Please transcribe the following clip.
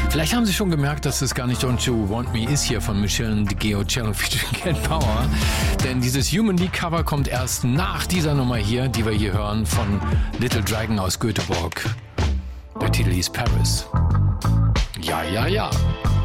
Vielleicht haben Sie schon gemerkt, dass es gar nicht Don't You Want Me ist hier von Michelle Giocello featuring Cat Power. Denn dieses Human League Cover kommt erst nach dieser Nummer hier, die wir hier hören, von Little Dragon aus Göteborg. Der Titel hieß Paris. Ja, ja, ja.